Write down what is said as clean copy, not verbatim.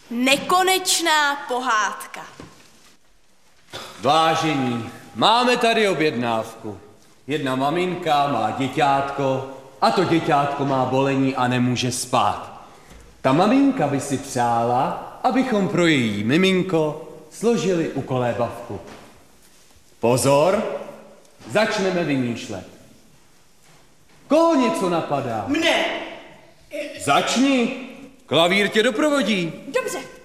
Nekonečná pohádka. Vážení, máme tady objednávku. Jedna maminka má děťátko a to děťátko má bolení a nemůže spát. Ta maminka by si přála, abychom pro její miminko složili ukolébavku. Pozor, začneme vymýšlet. Koho něco napadá? Mne. Začni, klavír tě doprovodí. Dobře.